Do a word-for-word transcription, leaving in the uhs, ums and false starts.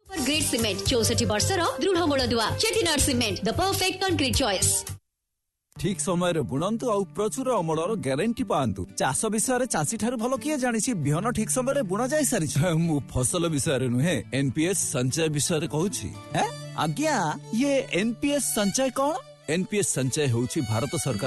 Great cement चौसठ वर्षर दृढ़ मूलदुआ Chettinad cement the perfect concrete choice. ठीक समय रे बुणंतु आ प्रचुर अमलर ग्यारंटी पांतु। चाष विषय चाषी ठार भल किए जानिछि बिहन ठीक समय रे बुणा जाय सारी मु फसल विषय नुहे एनपीएस संचय विषय कहूछि। हैं आज्ञा ये एनपीएस संचय कौन? एनपीएस संचय होछि भारत सरकार